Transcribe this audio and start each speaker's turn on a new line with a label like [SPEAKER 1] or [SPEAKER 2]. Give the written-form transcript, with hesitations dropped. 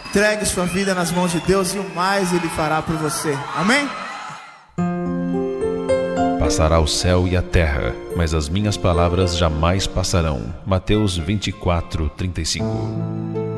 [SPEAKER 1] Entregue sua vida nas mãos de Deus e o mais Ele fará por você. Amém?
[SPEAKER 2] Passará o céu e a terra, mas as minhas palavras jamais passarão. Mateus 24:35.